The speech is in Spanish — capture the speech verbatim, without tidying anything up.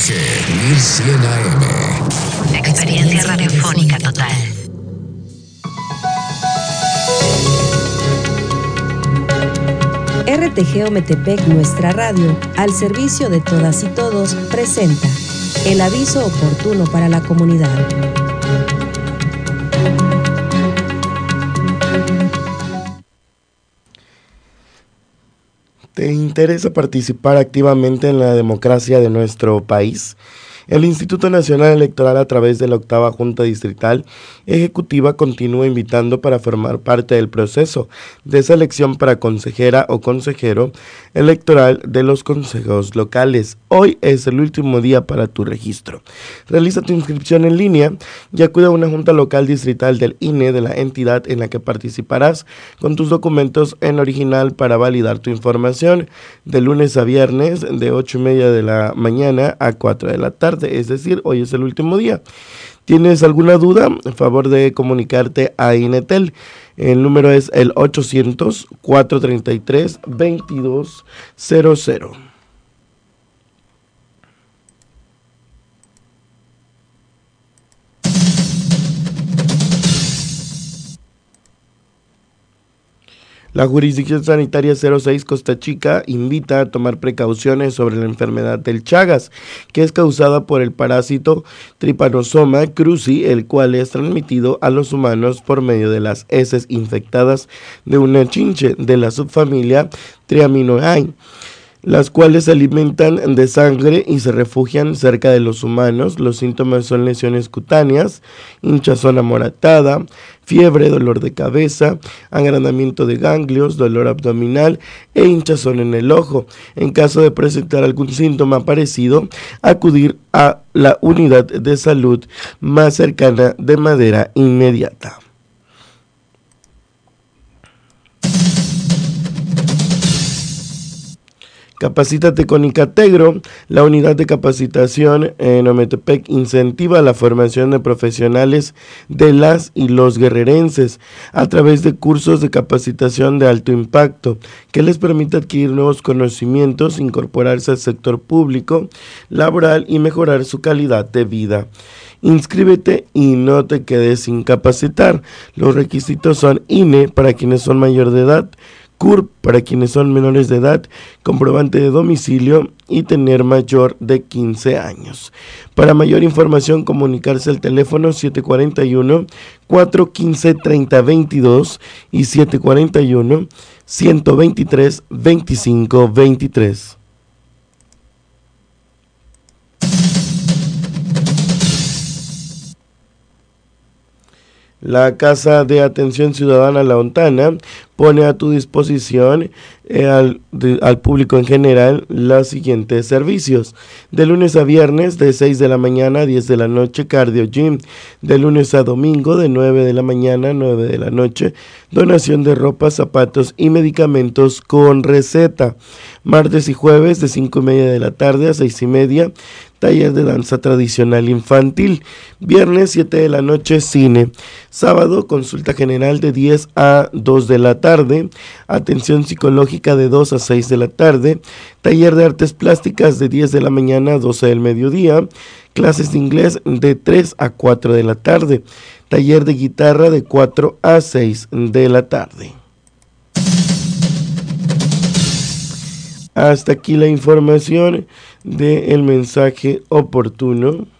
G mil cien A M. Experiencia radiofónica total. R T G Ometepec, nuestra radio, al servicio de todas y todos, presenta el aviso oportuno para la comunidad. ¿Te interesa participar activamente en la democracia de nuestro país? El Instituto Nacional Electoral, a través de la octava Junta Distrital Ejecutiva, continúa invitando para formar parte del proceso de selección para consejera o consejero electoral de los consejos locales. Hoy es el último día para tu registro. Realiza tu inscripción en línea y acude a una junta local distrital del I N E de la entidad en la que participarás con tus documentos en original para validar tu información de lunes a viernes de ocho y media de la mañana a cuatro de la tarde. Es decir, hoy es el último día. ¿Tienes alguna duda? A favor de comunicarte a INETEL. El número es el ochocientos, cuatrocientos treinta y tres, veintidós cero cero. La Jurisdicción Sanitaria cero seis Costa Chica invita a tomar precauciones sobre la enfermedad del Chagas, que es causada por el parásito Trypanosoma cruzi, el cual es transmitido a los humanos por medio de las heces infectadas de una chinche de la subfamilia Triaminoae, las cuales se alimentan de sangre y se refugian cerca de los humanos. Los síntomas son lesiones cutáneas, hinchazón amoratada, fiebre, dolor de cabeza, agrandamiento de ganglios, dolor abdominal e hinchazón en el ojo. En caso de presentar algún síntoma parecido, acudir a la unidad de salud más cercana de manera inmediata. Capacítate con Icategro. La unidad de capacitación en Ometepec incentiva la formación de profesionales de las y los guerrerenses a través de cursos de capacitación de alto impacto que les permite adquirir nuevos conocimientos, incorporarse al sector público, laboral y mejorar su calidad de vida. Inscríbete y no te quedes sin capacitar. Los requisitos son I N E para quienes son mayor de edad, C U R P para quienes son menores de edad, comprobante de domicilio y tener mayor de quince años. Para mayor información, comunicarse al teléfono siete cuatro uno, cuatro uno cinco, tres cero dos dos y siete cuatro uno, uno dos tres, dos cinco dos tres. La Casa de Atención Ciudadana La Ontana pone a tu disposición eh, al, de, al público en general los siguientes servicios. De lunes a viernes de seis de la mañana a diez de la noche, cardio gym. De lunes a domingo de nueve de la mañana a nueve de la noche, donación de ropa, zapatos y medicamentos con receta. Martes y jueves de cinco y media de la tarde a seis y media, taller de danza tradicional infantil. Viernes siete de la noche, cine. Sábado, consulta general de diez a dos de la tarde. Atención psicológica de dos a seis de la tarde. Taller de artes plásticas de diez de la mañana a doce del mediodía. Clases de inglés de tres a cuatro de la tarde. Taller de guitarra de cuatro a seis de la tarde. Hasta aquí la información del mensaje oportuno.